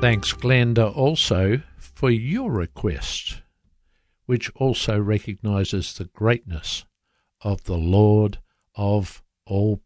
Thanks, Glenda, also for your request, which also recognises the greatness of the Lord of all